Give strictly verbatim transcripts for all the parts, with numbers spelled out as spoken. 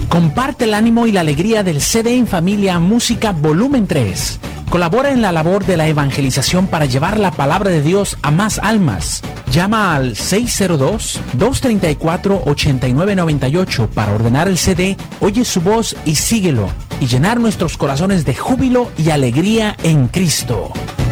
Comparte el ánimo y la alegría del C D En Familia Música Volumen tres. Colabora en la labor de la evangelización para llevar la palabra de Dios a más almas. Llama al seis cero dos, dos tres cuatro, ocho nueve nueve ocho para ordenar el C D, oye su voz y síguelo, y llenar nuestros corazones de júbilo y alegría en Cristo.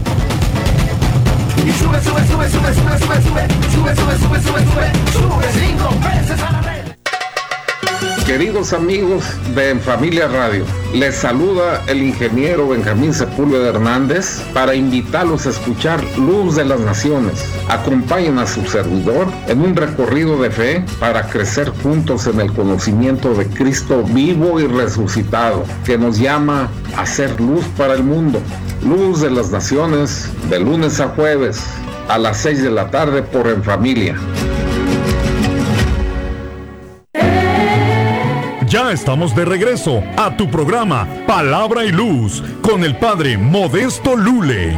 Y sube, sube, sube, sube, sube, sube, sube, sube, sube, sube, sube, sube, sube cinco veces a la red. Queridos amigos de En Familia Radio, les saluda el ingeniero Benjamín Sepúlveda Hernández para invitarlos a escuchar Luz de las Naciones. Acompañen a su servidor en un recorrido de fe para crecer juntos en el conocimiento de Cristo vivo y resucitado, que nos llama a ser luz para el mundo. Luz de las Naciones, de lunes a jueves, a las seis de la tarde por En Familia. Ya estamos de regreso a tu programa Palabra y Luz con el Padre Modesto Lule.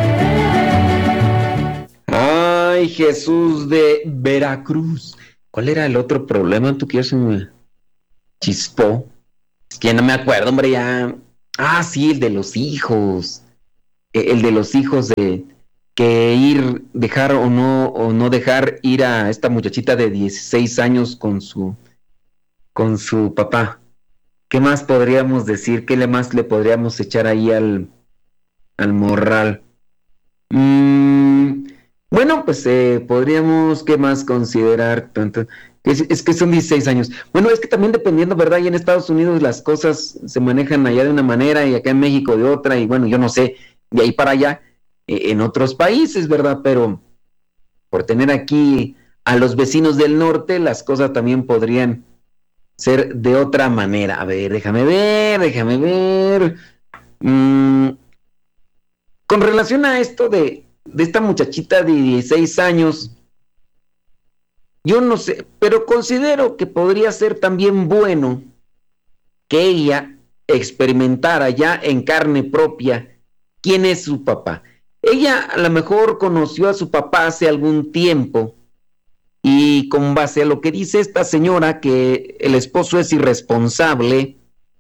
Ay, Jesús de Veracruz. ¿Cuál era el otro problema? ¿Tú quieres me chispó? Es que ya no me acuerdo, hombre, ya. Ah, sí, el de los hijos. El de los hijos de que ir, dejar o no, o no dejar ir a esta muchachita de dieciséis años con su... con su papá. ¿Qué más podríamos decir? ¿Qué le más le podríamos echar ahí al, al morral? Mm, bueno, pues eh, podríamos, ¿qué más considerar? Tanto, es, es que son dieciséis años. Bueno, es que también dependiendo, ¿verdad? Y en Estados Unidos las cosas se manejan allá de una manera y acá en México de otra, y bueno, yo no sé, de ahí para allá, eh, en otros países, ¿verdad? Pero por tener aquí a los vecinos del norte, las cosas también podrían ser de otra manera. A ver, déjame ver, déjame ver. Mm, con relación a esto de, de esta muchachita de dieciséis años, yo no sé, pero considero que podría ser también bueno que ella experimentara ya en carne propia quién es su papá. Ella a lo mejor conoció a su papá hace algún tiempo, y con base a lo que dice esta señora, que el esposo es irresponsable,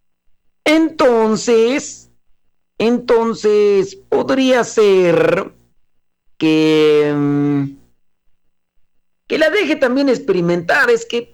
entonces, entonces podría ser que, que la deje también experimentar. Es que,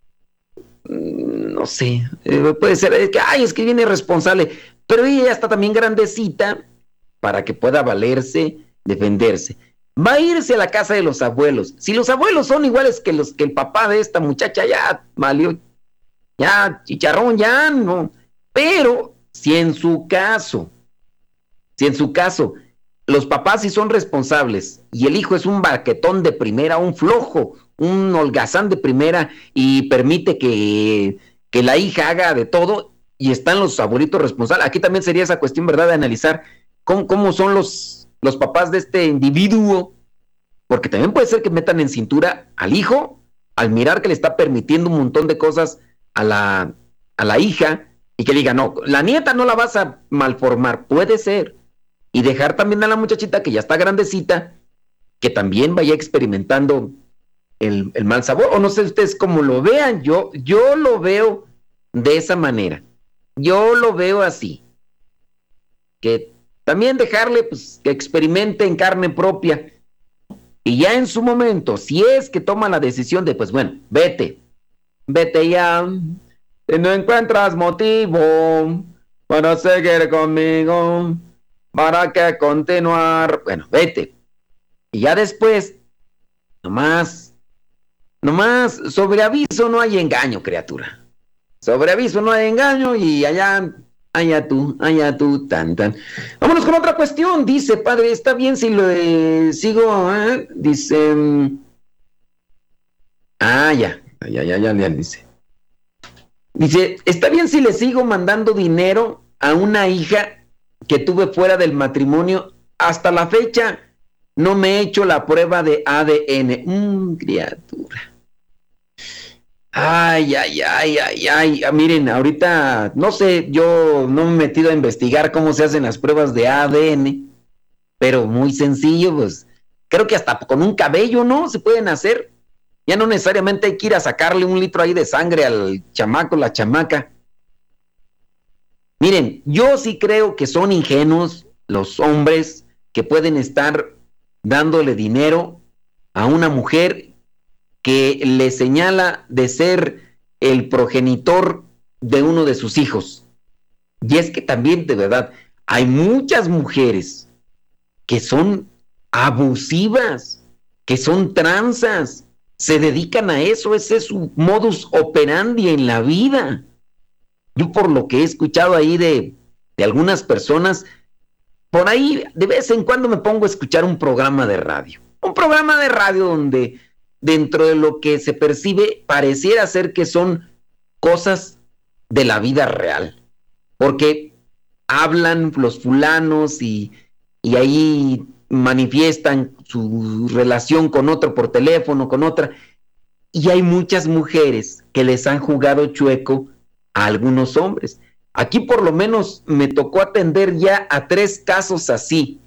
no sé, puede ser, es que, ay, es que viene irresponsable, pero ella ya está también grandecita para que pueda valerse, defenderse. Va a irse a la casa de los abuelos. Si los abuelos son iguales que los que el papá de esta muchacha, ya valió, ya chicharrón, ya no. Pero si en su caso, si en su caso los papás sí son responsables y el hijo es un baquetón de primera, un flojo, un holgazán de primera, y permite que, que la hija haga de todo, y están los abuelitos responsables. Aquí también sería esa cuestión, ¿verdad?, de analizar cómo, cómo son los los papás de este individuo, porque también puede ser que metan en cintura al hijo al mirar que le está permitiendo un montón de cosas a la, a la hija, y que diga, no, la nieta no la vas a malformar, puede ser, y dejar también a la muchachita que ya está grandecita, que también vaya experimentando el, el mal sabor. O no sé ustedes cómo lo vean. Yo, yo lo veo de esa manera, yo lo veo así, que también dejarle, pues, que experimente en carne propia. Y ya en su momento, si es que toma la decisión de, pues bueno, vete, vete ya, si no encuentras motivo para seguir conmigo, para que continuar, bueno, vete. Y ya después, nomás, nomás, sobre aviso no hay engaño, criatura. Sobre aviso no hay engaño, y allá... allá tú, allá tú, tan, tan. Vámonos con otra cuestión. Dice, padre, ¿está bien si lo eh, sigo? ¿Eh? Dice... Um, ah, ya, ya, ya, ya, ya, dice. Dice, ¿está bien si le sigo mandando dinero a una hija que tuve fuera del matrimonio? Hasta la fecha no me he hecho la prueba de A D N. Mmm, criatura. Ay, ay, ay, ay, ay, ah, miren, ahorita, no sé, yo no me he metido a investigar cómo se hacen las pruebas de A D N, pero muy sencillo, pues, creo que hasta con un cabello, ¿no? Se pueden hacer, Ya no necesariamente hay que ir a sacarle un litro ahí de sangre al chamaco, la chamaca. Miren, yo sí creo que son ingenuos los hombres que pueden estar dándole dinero a una mujer que le señala de ser el progenitor de uno de sus hijos. Y es que también, de verdad, hay muchas mujeres que son abusivas, que son tranzas, se dedican a eso, ese es su modus operandi en la vida. Yo por lo que he escuchado ahí de, de algunas personas, por ahí de vez en cuando me pongo a escuchar un programa de radio. Un programa de radio donde dentro de lo que se percibe pareciera ser que son cosas de la vida real. Porque hablan los fulanos y, y ahí manifiestan su relación con otro por teléfono, con otra. Y hay muchas mujeres que les han jugado chueco a algunos hombres. Aquí por lo menos me tocó atender ya a tres casos así.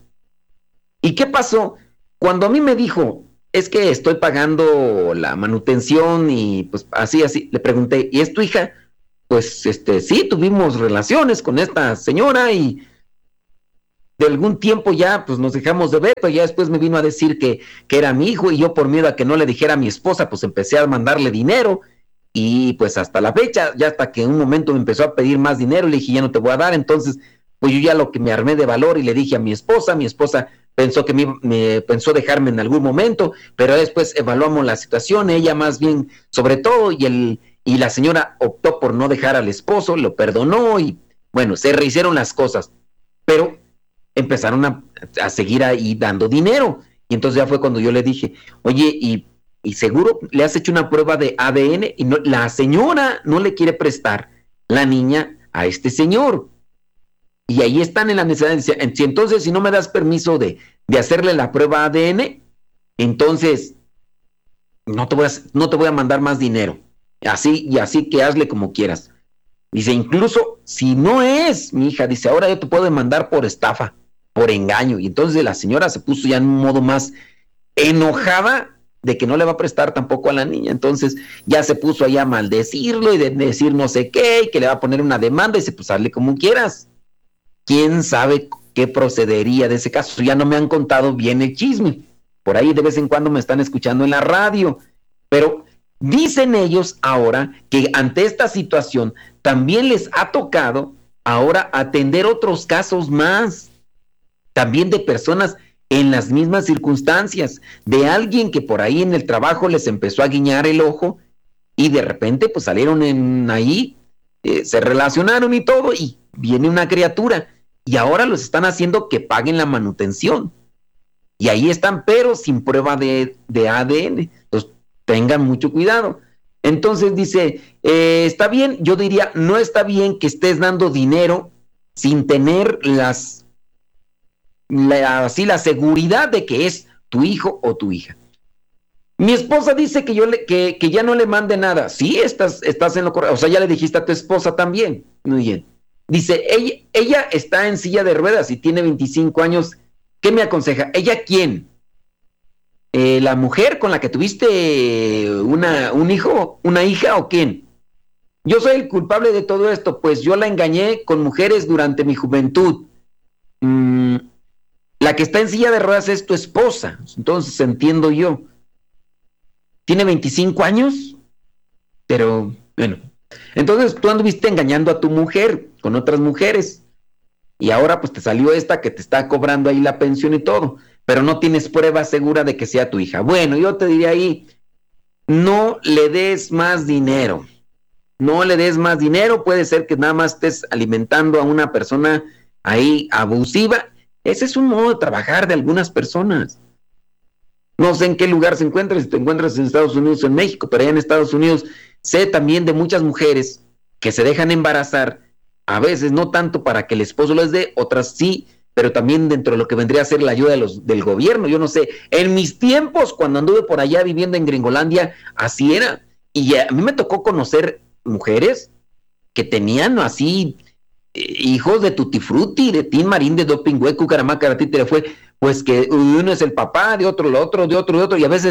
¿Y qué pasó? Cuando a mí me dijo, es que estoy pagando la manutención y pues así, así, le pregunté, ¿y es tu hija? Pues este, sí, tuvimos relaciones con esta señora y de algún tiempo ya pues nos dejamos de ver, pero ya después me vino a decir que, que era mi hijo y yo por miedo a que no le dijera a mi esposa, pues empecé a mandarle dinero y pues hasta la fecha, ya hasta que en un momento me empezó a pedir más dinero, le dije ya no te voy a dar, entonces pues yo ya lo que me armé de valor y le dije a mi esposa, mi esposa pensó que me, me pensó dejarme en algún momento, pero después evaluamos la situación, ella más bien sobre todo y el y la señora optó por no dejar al esposo, lo perdonó y bueno, se rehicieron las cosas, pero empezaron a, a seguir ahí dando dinero y entonces ya fue cuando yo le dije, oye, y, y seguro le has hecho una prueba de A D N y no, la señora no le quiere prestar la niña a este señor. Y ahí están en la necesidad. Si entonces, si no me das permiso de, de hacerle la prueba A D N, entonces no te voy a, no te voy a mandar más dinero. Así y así que hazle como quieras. Dice, incluso si no es mi hija, dice, ahora yo te puedo demandar por estafa, por engaño. Y entonces la señora se puso ya en un modo más enojada de que no le va a prestar tampoco a la niña. Entonces ya se puso ahí a maldecirlo y de decir no sé qué, y que le va a poner una demanda. Y dice, pues hazle como quieras. ¿Quién sabe qué procedería de ese caso? Ya no me han contado bien el chisme. Por ahí de vez en cuando me están escuchando en la radio. Pero dicen ellos ahora que ante esta situación también les ha tocado ahora atender otros casos más. También de personas en las mismas circunstancias. De alguien que por ahí en el trabajo les empezó a guiñar el ojo y de repente pues salieron en ahí, eh, se relacionaron y todo y viene una criatura. Y ahora los están haciendo que paguen la manutención. Y ahí están, pero sin prueba de, de A D N. Entonces, tengan mucho cuidado. Entonces dice, eh, está bien, yo diría, no está bien que estés dando dinero sin tener las, la, así, la seguridad de que es tu hijo o tu hija. Mi esposa dice que, yo le, que, que ya no le mande nada. Sí, estás, estás en lo correcto. O sea, ya le dijiste a tu esposa también. Muy bien. Dice, ella, ella está en silla de ruedas y tiene veinticinco años. ¿Qué me aconseja? ¿Ella quién? Eh, ¿La mujer con la que tuviste una, un hijo, una hija o quién? Yo soy el culpable de todo esto, pues yo la engañé con mujeres durante mi juventud. Mm, la que está en silla de ruedas es tu esposa, entonces entiendo yo. ¿Tiene veinticinco años? Pero, bueno... Entonces tú anduviste engañando a tu mujer con otras mujeres y ahora pues te salió esta que te está cobrando ahí la pensión y todo, pero no tienes prueba segura de que sea tu hija. Bueno, yo te diría ahí, no le des más dinero, no le des más dinero, puede ser que nada más estés alimentando a una persona ahí abusiva. Ese es un modo de trabajar de algunas personas. No sé en qué lugar se encuentra, si te encuentras en Estados Unidos o en México, pero allá en Estados Unidos sé también de muchas mujeres que se dejan embarazar, a veces no tanto para que el esposo les dé, otras sí, pero también dentro de lo que vendría a ser la ayuda de los, del gobierno. Yo no sé, en mis tiempos, cuando anduve por allá viviendo en Gringolandia, así era. Y a mí me tocó conocer mujeres que tenían así eh, hijos de Tutti Frutti, de Tin Marín, de Dopingüe, Cucaramaca, Títere fue, pues que uno es el papá, de otro, lo otro, de otro, de otro, y a veces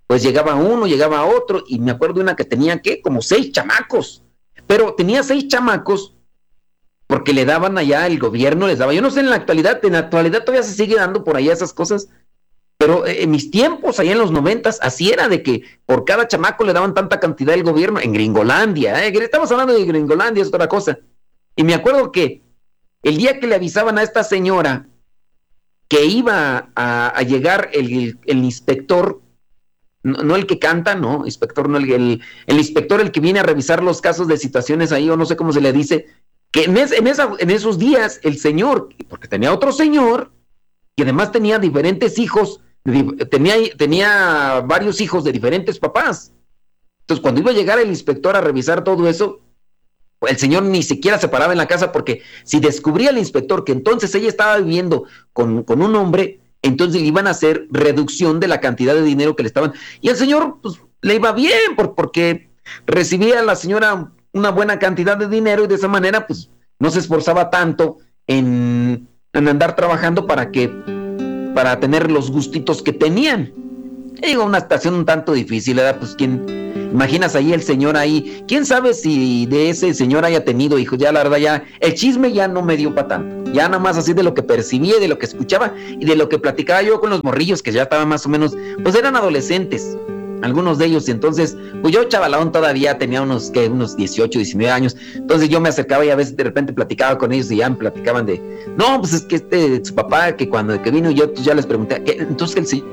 pues llegaba uno, llegaba otro, y me acuerdo de una que tenía, ¿qué? Como seis chamacos, pero tenía seis chamacos porque le daban allá, el gobierno les daba, yo no sé en la actualidad, en la actualidad todavía se sigue dando por allá esas cosas, pero en mis tiempos, allá en los noventas, así era de que por cada chamaco le daban tanta cantidad del gobierno, en Gringolandia, ¿eh? Estamos hablando de Gringolandia, es otra cosa, y me acuerdo que el día que le avisaban a esta señora que iba a, a llegar el, el, el inspector, no, no el que canta, no, inspector, no el, el, el inspector, el que viene a revisar los casos de situaciones ahí, o no sé cómo se le dice, que en, es, en, esa, en esos días el señor, porque tenía otro señor, y además tenía diferentes hijos, tenía, tenía varios hijos de diferentes papás. Entonces, cuando iba a llegar el inspector a revisar todo eso, el señor ni siquiera se paraba en la casa, porque si descubría el inspector que entonces ella estaba viviendo con, con un hombre, entonces le iban a hacer reducción de la cantidad de dinero que le estaban, y el señor pues le iba bien, por, porque recibía a la señora una buena cantidad de dinero, y de esa manera pues no se esforzaba tanto en, en andar trabajando para que para tener los gustitos que tenían. Y digo, una estación un tanto difícil, ¿verdad? Pues quién, imaginas ahí el señor ahí, quién sabe si de ese señor haya tenido hijos. Ya la verdad ya, el chisme ya no me dio para tanto, ya nada más así de lo que percibía, de lo que escuchaba y de lo que platicaba yo con los morrillos que ya estaban más o menos, pues eran adolescentes, algunos de ellos, y entonces, pues yo chavalón todavía tenía unos, que unos dieciocho, diecinueve años, entonces yo me acercaba y a veces de repente platicaba con ellos y ya me platicaban de, no, pues es que este, su papá, que cuando que vino yo pues ya les pregunté, ¿qué? Entonces que el señor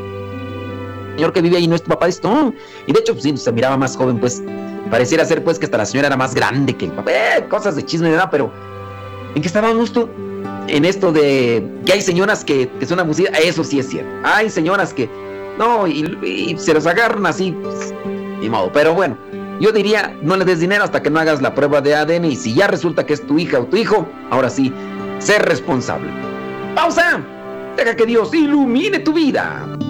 señor que vive ahí no es tu papá, esto, no. Y de hecho pues sí, se miraba más joven, pues pareciera ser pues que hasta la señora era más grande que el papá, eh, cosas de chisme, ¿verdad? Pero ¿en qué estábamos tú? En esto de que hay señoras que, que son abusivas, eso sí es cierto, hay señoras que no, y, y se los agarran así, pues, ni modo. Pero bueno, yo diría, no le des dinero hasta que no hagas la prueba de A D N, y si ya resulta que es tu hija o tu hijo, ahora sí, sé responsable. ¡Pausa! Deja que Dios ilumine tu vida.